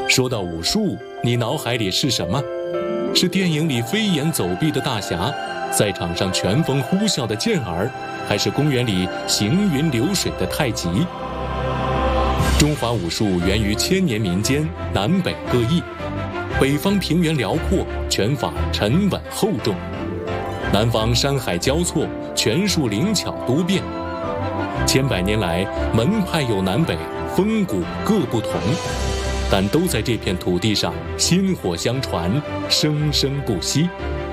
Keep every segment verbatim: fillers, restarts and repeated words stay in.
说到武术，你脑海里是什么？是电影里飞檐走壁的大侠，赛场上拳风呼啸的健儿，还是公园里行云流水的太极？中华武术源于千年民间，南北各异。北方平原辽阔，拳法沉稳厚重；南方山海交错，拳术灵巧多变。千百年来，门派有南北，风骨各不同，但都在这片土地上薪火相传，生生不息。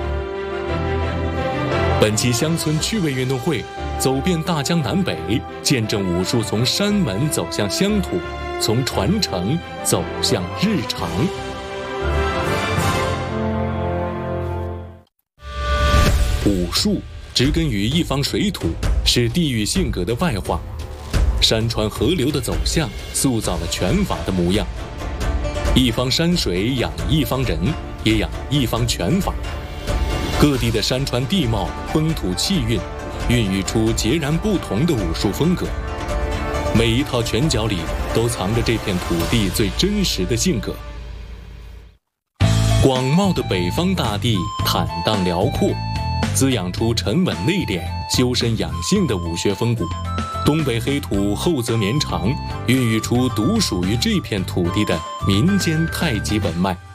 本期乡村趣味运动会，走遍大江南北，见证武术从山门走向乡土，从传承走向日常。武术植根于一方水土，是地域性格的外化。山川河流的走向，塑造了拳法的模样。一方山水养一方人，也养一方拳法。各地的山川地貌、风土气韵，孕育出截然不同的武术风格。每一套拳脚里，都藏着这片土地最真实的性格。广袤的北方大地，坦荡辽阔，滋养出沉稳内敛、修身养性的武学风骨。东北黑土厚泽绵长，孕育出独属于这片土地的民间太极本脉。